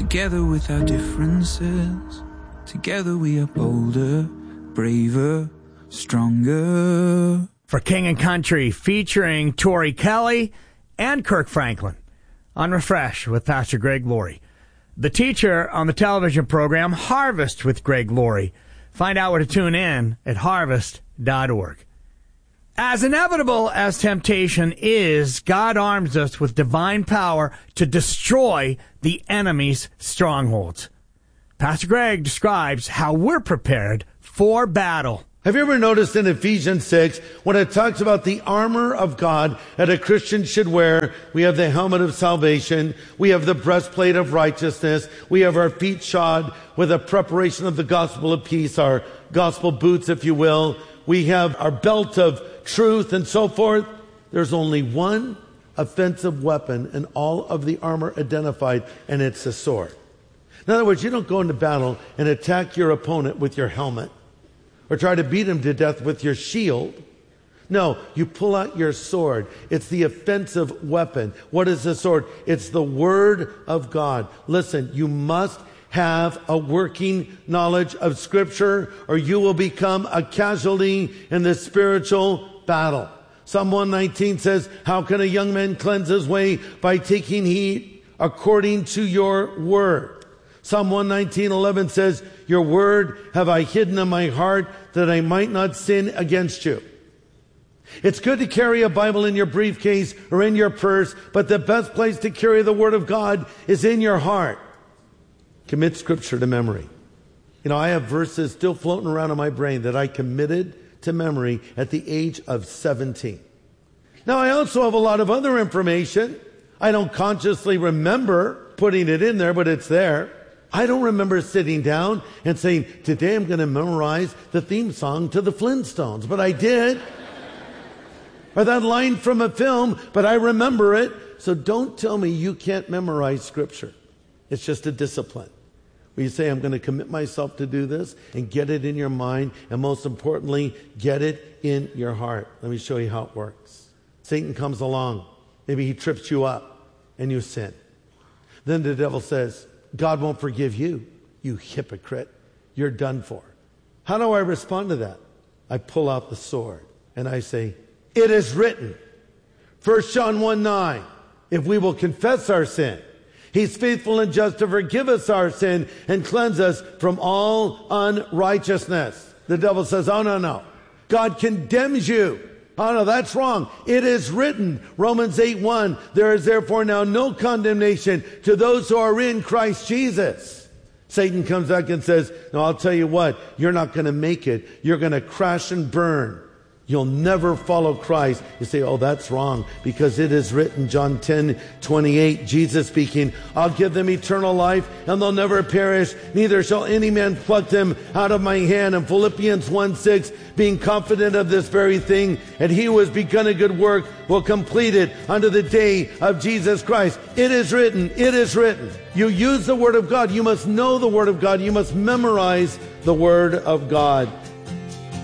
Together with our differences, together we are bolder, braver, stronger. For King and Country, featuring Tori Kelly and Kirk Franklin on Refresh with Pastor Greg Laurie. The teacher on the television program Harvest with Greg Laurie. Find out where to tune in at harvest.org. As inevitable as temptation is, God arms us with divine power to destroy the enemy's strongholds. Pastor Greg describes how we're prepared for battle. Have you ever noticed in Ephesians 6, when it talks about the armor of God that a Christian should wear, we have the helmet of salvation, we have the breastplate of righteousness, we have our feet shod with a preparation of the gospel of peace, our gospel boots, if you will. We have our belt of truth and so forth. There's only one offensive weapon in all of the armor identified, and it's the sword. In other words, you don't go into battle and attack your opponent with your helmet or try to beat him to death with your shield. No, you pull out your sword. It's the offensive weapon. What is the sword? It's the Word of God. Listen, you must have a working knowledge of Scripture, or you will become a casualty in the spiritual battle. Psalm 119 says, how can a young man cleanse his way? By taking heed according to your word. Psalm 119:11 says, your word have I hidden in my heart that I might not sin against you. It's good to carry a Bible in your briefcase or in your purse, but the best place to carry the Word of God is in your heart. Commit Scripture to memory. You know, I have verses still floating around in my brain that I committed to memory at the age of 17. Now, I also have a lot of other information. I don't consciously remember putting it in there, but it's there. I don't remember sitting down and saying, today I'm going to memorize the theme song to the Flintstones, but I did. Or that line from a film, but I remember it. So don't tell me you can't memorize Scripture. It's just a discipline. Where you say, I'm going to commit myself to do this and get it in your mind, and most importantly, get it in your heart. Let me show you how it works. Satan comes along. Maybe he trips you up and you sin. Then the devil says, God won't forgive you, you hypocrite. You're done for. How do I respond to that? I pull out the sword and I say, it is written. 1 John 1:9. If we will confess our sin, He's faithful and just to forgive us our sin and cleanse us from all unrighteousness. The devil says, oh, no. God condemns you. Oh, no, that's wrong. It is written, Romans 8:1, there is therefore now no condemnation to those who are in Christ Jesus. Satan comes back and says, no, I'll tell you what, you're not going to make it. You're going to crash and burn. You'll never follow Christ. You say, oh, that's wrong, because it is written, John 10:28, Jesus speaking, I'll give them eternal life and they'll never perish. Neither shall any man pluck them out of my hand. And Philippians 1:6, being confident of this very thing, and he who has begun a good work will complete it unto the day of Jesus Christ. It is written. It is written. You use the Word of God. You must know the Word of God. You must memorize the Word of God.